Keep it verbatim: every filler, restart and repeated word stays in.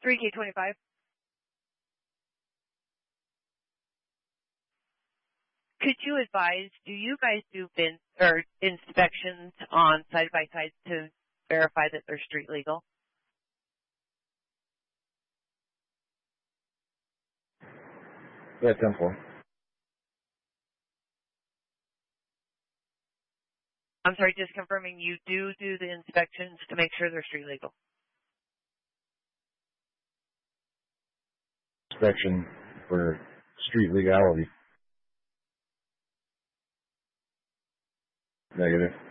three K twenty-five. Could you advise, do you guys do bin, or inspections on side-by-sides to verify that they're street legal? Yeah, ten four. I'm sorry, just confirming you do do the inspections to make sure they're street legal. Inspection for street legality. Negative.